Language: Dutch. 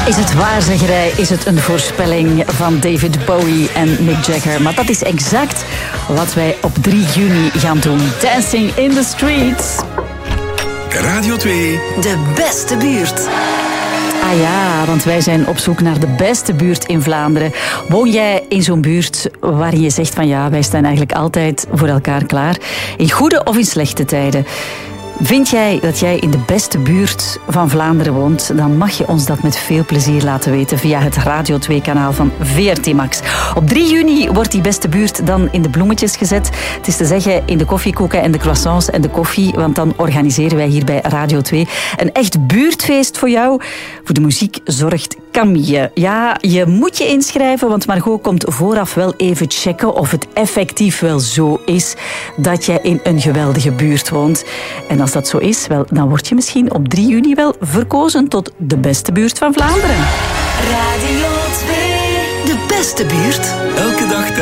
Is het waarzeggerij? Is het een voorspelling van David Bowie en Mick Jagger? Maar dat is exact wat wij op 3 juni gaan doen. Dancing in the Streets. Radio 2. De beste buurt. Ah ja, want wij zijn op zoek naar de beste buurt in Vlaanderen. Woon jij in zo'n buurt waarin je zegt van ja, wij staan eigenlijk altijd voor elkaar klaar. In goede of in slechte tijden. Vind jij dat jij in de beste buurt van Vlaanderen woont, dan mag je ons dat met veel plezier laten weten via het Radio 2-kanaal van VRT Max. Op 3 juni wordt die beste buurt dan in de bloemetjes gezet. Het is te zeggen in de koffiekoeken en de croissants en de koffie, want dan organiseren wij hier bij Radio 2 een echt buurtfeest voor jou. Voor de muziek zorgt Camille. Ja, je moet je inschrijven, want Margot komt vooraf wel even checken of het effectief wel zo is dat jij in een geweldige buurt woont. En als dat zo is, wel, dan word je misschien op 3 juni wel verkozen tot de beste buurt van Vlaanderen. Radio 2. De beste buurt. Elke dag